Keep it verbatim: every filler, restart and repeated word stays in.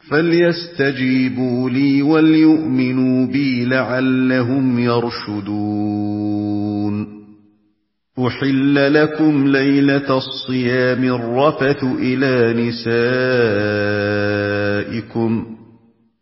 فليستجيبوا لي وليؤمنوا بي لعلهم يرشدون أحل لكم ليلة الصيام الرفث إلى نسائكم